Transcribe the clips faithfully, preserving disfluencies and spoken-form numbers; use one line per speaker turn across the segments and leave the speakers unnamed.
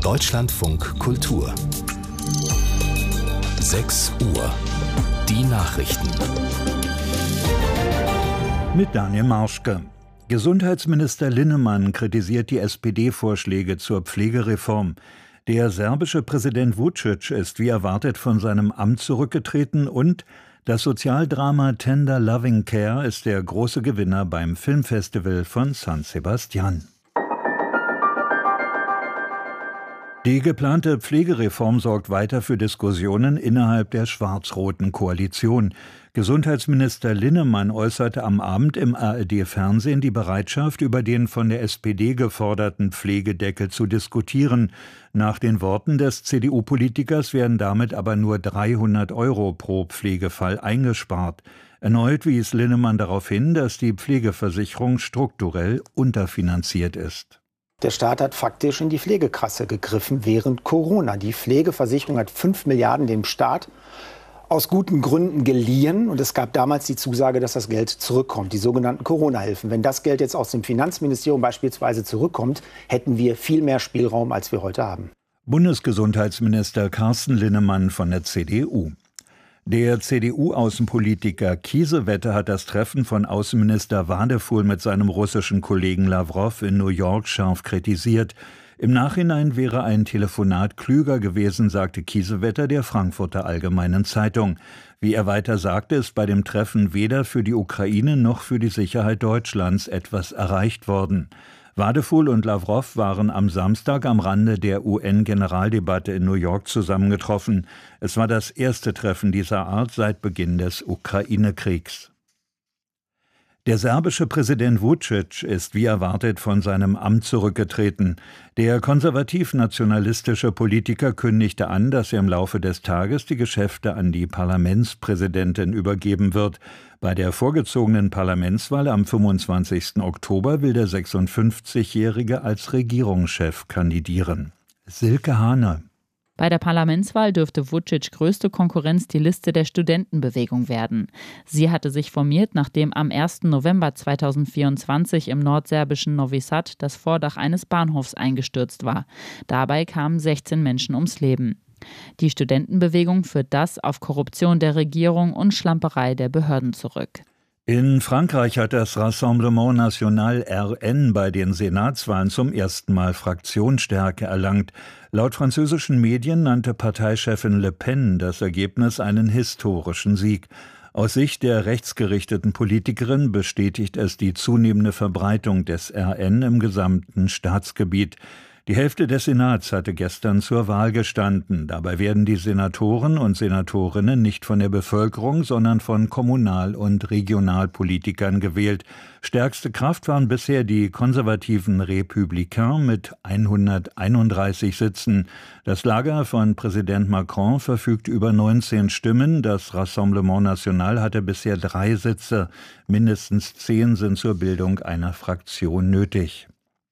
Deutschlandfunk Kultur. sechs Uhr. Die Nachrichten.
Mit Daniel Marschke. Gesundheitsminister Linnemann kritisiert die S P D-Vorschläge zur Pflegereform. Der serbische Präsident Vučić ist wie erwartet von seinem Amt zurückgetreten und das Sozialdrama Tender Loving Care ist der große Gewinner beim Filmfestival von San Sebastián. Die geplante Pflegereform sorgt weiter für Diskussionen innerhalb der schwarz-roten Koalition. Gesundheitsminister Linnemann äußerte am Abend im A R D-Fernsehen die Bereitschaft, über den von der S P D geforderten Pflegedeckel zu diskutieren. Nach den Worten des C D U-Politikers werden damit aber nur dreihundert Euro pro Pflegefall eingespart. Erneut wies Linnemann darauf hin, dass die Pflegeversicherung strukturell unterfinanziert ist.
Der Staat hat faktisch in die Pflegekasse gegriffen während Corona. Die Pflegeversicherung hat fünf Milliarden dem Staat aus guten Gründen geliehen. Und es gab damals die Zusage, dass das Geld zurückkommt, die sogenannten Corona-Hilfen. Wenn das Geld jetzt aus dem Finanzministerium beispielsweise zurückkommt, hätten wir viel mehr Spielraum, als wir heute haben.
Bundesgesundheitsminister Carsten Linnemann von der C D U. Der C D U-Außenpolitiker Kiesewetter hat das Treffen von Außenminister Wadefuhl mit seinem russischen Kollegen Lawrow in New York scharf kritisiert. Im Nachhinein wäre ein Telefonat klüger gewesen, sagte Kiesewetter der Frankfurter Allgemeinen Zeitung. Wie er weiter sagte, ist bei dem Treffen weder für die Ukraine noch für die Sicherheit Deutschlands etwas erreicht worden. Wadefuhl und Lawrow waren am Samstag am Rande der U N-Generaldebatte in New York zusammengetroffen. Es war das erste Treffen dieser Art seit Beginn des Ukraine-Kriegs. Der serbische Präsident Vučić ist wie erwartet von seinem Amt zurückgetreten. Der konservativ-nationalistische Politiker kündigte an, dass er im Laufe des Tages die Geschäfte an die Parlamentspräsidentin übergeben wird. Bei der vorgezogenen Parlamentswahl am fünfundzwanzigsten Oktober will der sechsundfünfzigjährige als Regierungschef kandidieren. Silke Hahne.
Bei der Parlamentswahl dürfte Vučić größte Konkurrenz die Liste der Studentenbewegung werden. Sie hatte sich formiert, nachdem am ersten November zweitausendvierundzwanzig im nordserbischen Novi Sad das Vordach eines Bahnhofs eingestürzt war. Dabei kamen sechzehn Menschen ums Leben. Die Studentenbewegung führt das auf Korruption der Regierung und Schlamperei der Behörden zurück.
In Frankreich hat das Rassemblement National R N bei den Senatswahlen zum ersten Mal Fraktionsstärke erlangt. Laut französischen Medien nannte Parteichefin Le Pen das Ergebnis einen historischen Sieg. Aus Sicht der rechtsgerichteten Politikerin bestätigt es die zunehmende Verbreitung des R N im gesamten Staatsgebiet. Die Hälfte des Senats hatte gestern zur Wahl gestanden. Dabei werden die Senatoren und Senatorinnen nicht von der Bevölkerung, sondern von Kommunal- und Regionalpolitikern gewählt. Stärkste Kraft waren bisher die konservativen Républicains mit hunderteinunddreißig Sitzen. Das Lager von Präsident Macron verfügt über neunzehn Stimmen. Das Rassemblement National hatte bisher drei Sitze. Mindestens zehn sind zur Bildung einer Fraktion nötig.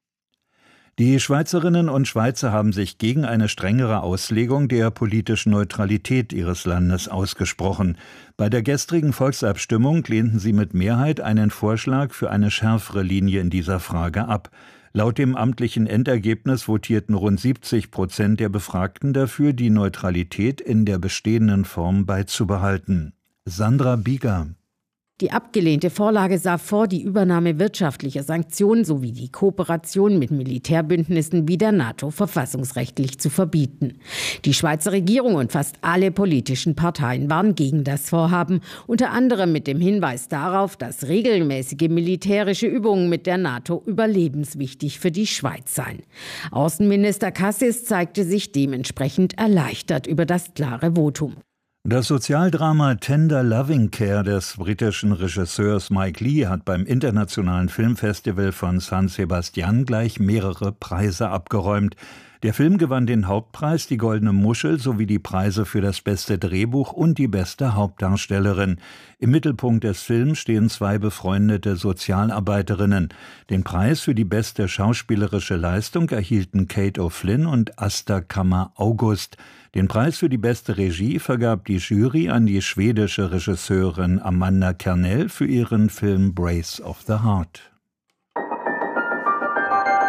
Die Schweizerinnen und Schweizer haben sich gegen eine strengere Auslegung der politischen Neutralität ihres Landes ausgesprochen. Bei der gestrigen Volksabstimmung lehnten sie mit Mehrheit einen Vorschlag für eine schärfere Linie in dieser Frage ab. Laut dem amtlichen Endergebnis votierten rund siebzig Prozent der Befragten dafür, die Neutralität in der bestehenden Form beizubehalten. Sandra Bieger.
Die abgelehnte Vorlage sah vor, die Übernahme wirtschaftlicher Sanktionen sowie die Kooperation mit Militärbündnissen wie der NATO verfassungsrechtlich zu verbieten. Die Schweizer Regierung und fast alle politischen Parteien waren gegen das Vorhaben, unter anderem mit dem Hinweis darauf, dass regelmäßige militärische Übungen mit der NATO überlebenswichtig für die Schweiz seien. Außenminister Cassis zeigte sich dementsprechend erleichtert über das klare Votum.
Das Sozialdrama Tender Loving Care des britischen Regisseurs Mike Leigh hat beim internationalen Filmfestival von San Sebastián gleich mehrere Preise abgeräumt. Der Film gewann den Hauptpreis, die Goldene Muschel sowie die Preise für das beste Drehbuch und die beste Hauptdarstellerin. Im Mittelpunkt des Films stehen zwei befreundete Sozialarbeiterinnen. Den Preis für die beste schauspielerische Leistung erhielten Kate O'Flynn und Asta Kammer-August. Den Preis für die beste Regie vergab die Jury an die schwedische Regisseurin Amanda Kernell für ihren Film Brace of the Heart.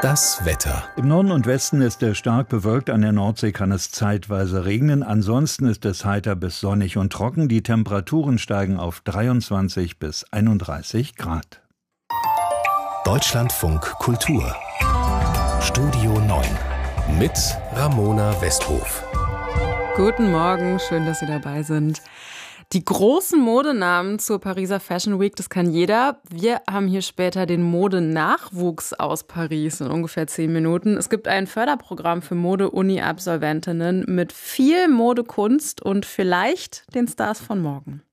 Das Wetter.
Im Norden und Westen ist es stark bewölkt, an der Nordsee kann es zeitweise regnen. Ansonsten ist es heiter bis sonnig und trocken. Die Temperaturen steigen auf dreiundzwanzig bis einunddreißig Grad.
Deutschlandfunk Kultur. Studio neun mit Ramona Westhof.
Guten Morgen, schön, dass Sie dabei sind. Die großen Modenamen zur Pariser Fashion Week, das kann jeder. Wir haben hier später den Modenachwuchs aus Paris in ungefähr zehn Minuten. Es gibt ein Förderprogramm für Mode-Uni-Absolventinnen mit viel Modekunst und vielleicht den Stars von morgen.